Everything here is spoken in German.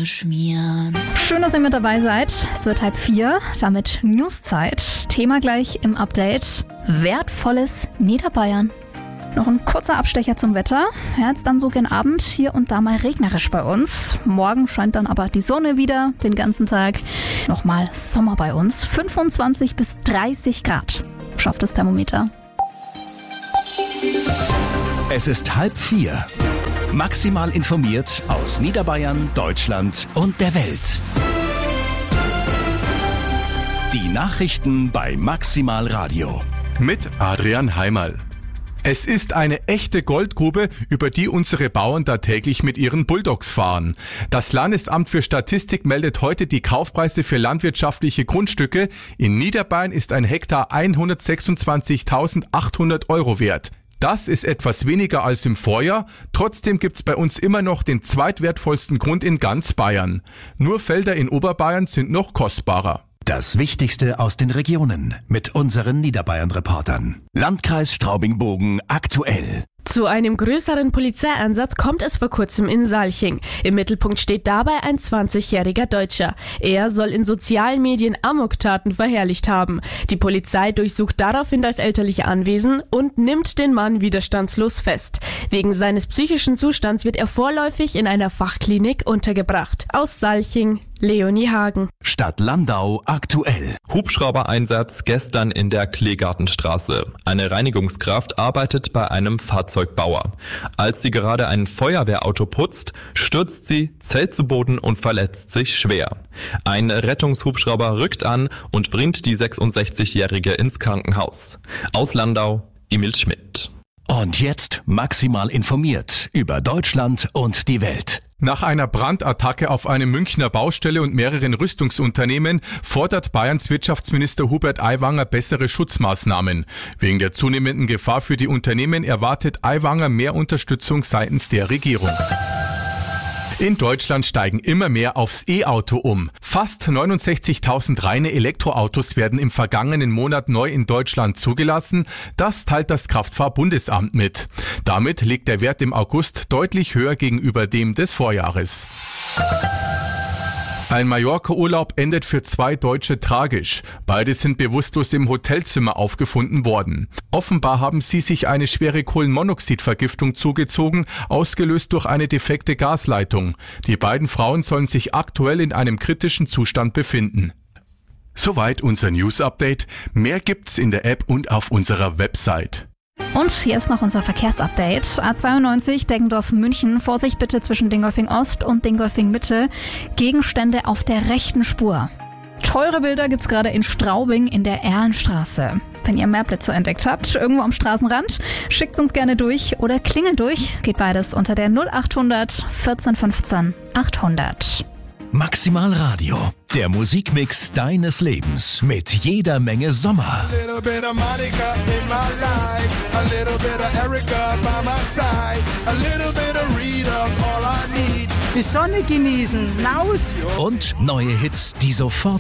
schmieren. Schön, dass ihr mit dabei seid. Es wird 3:30, damit Newszeit. Thema gleich im Update. Wertvolles Niederbayern. Noch ein kurzer Abstecher zum Wetter. Ja, jetzt dann so gegen Abend hier und da mal regnerisch bei uns. Morgen scheint dann aber die Sonne wieder den ganzen Tag. Nochmal Sommer bei uns. 25 bis 30 Grad schafft das Thermometer. Es ist 3:30. Maximal informiert aus Niederbayern, Deutschland und der Welt. Die Nachrichten bei Maximal Radio. Mit Adrian Heimerl. Es ist eine echte Goldgrube, über die unsere Bauern da täglich mit ihren Bulldogs fahren. Das Landesamt für Statistik meldet heute die Kaufpreise für landwirtschaftliche Grundstücke. In Niederbayern ist ein Hektar 126.800 Euro wert. Das ist etwas weniger als im Vorjahr, trotzdem gibt's bei uns immer noch den zweitwertvollsten Grund in ganz Bayern. Nur Felder in Oberbayern sind noch kostbarer. Das Wichtigste aus den Regionen mit unseren Niederbayern-Reportern. Landkreis Straubing-Bogen aktuell. Zu einem größeren Polizeieinsatz kommt es vor kurzem in Salching. Im Mittelpunkt steht dabei ein 20-jähriger Deutscher. Er soll in sozialen Medien Amoktaten verherrlicht haben. Die Polizei durchsucht daraufhin das elterliche Anwesen und nimmt den Mann widerstandslos fest. Wegen seines psychischen Zustands wird er vorläufig in einer Fachklinik untergebracht. Aus Salching, Leonie Hagen. Stadt Landau aktuell. Hubschrauber-Einsatz gestern in der Kleegartenstraße. Eine Reinigungskraft arbeitet bei einem Fahrzeugbauer. Als sie gerade ein Feuerwehrauto putzt, stürzt sie, zählt zu Boden und verletzt sich schwer. Ein Rettungshubschrauber rückt an und bringt die 66-Jährige ins Krankenhaus. Aus Landau, Emil Schmidt. Und jetzt maximal informiert über Deutschland und die Welt. Nach einer Brandattacke auf eine Münchner Baustelle und mehreren Rüstungsunternehmen fordert Bayerns Wirtschaftsminister Hubert Aiwanger bessere Schutzmaßnahmen. Wegen der zunehmenden Gefahr für die Unternehmen erwartet Aiwanger mehr Unterstützung seitens der Regierung. In Deutschland steigen immer mehr aufs E-Auto um. Fast 69.000 reine Elektroautos werden im vergangenen Monat neu in Deutschland zugelassen. Das teilt das Kraftfahrbundesamt mit. Damit liegt der Wert im August deutlich höher gegenüber dem des Vorjahres. Ein Mallorca-Urlaub endet für 2 Deutsche tragisch. Beide sind bewusstlos im Hotelzimmer aufgefunden worden. Offenbar haben sie sich eine schwere Kohlenmonoxidvergiftung zugezogen, ausgelöst durch eine defekte Gasleitung. Die beiden Frauen sollen sich aktuell in einem kritischen Zustand befinden. Soweit unser News-Update. Mehr gibt's in der App und auf unserer Website. Und jetzt noch unser Verkehrsupdate. A92 Deggendorf-München. Vorsicht bitte zwischen Dingolfing Ost und Dingolfing Mitte. Gegenstände auf der rechten Spur. Teure Bilder gibt's gerade in Straubing in der Erlenstraße. Wenn ihr mehr Blitze entdeckt habt, irgendwo am Straßenrand, schickt's uns gerne durch oder klingelt durch. Geht beides unter der 0800 14 15 800. Maximal Radio, der Musikmix deines Lebens mit jeder Menge Sommer. Die Sonne genießen, raus! Und neue Hits, die sofort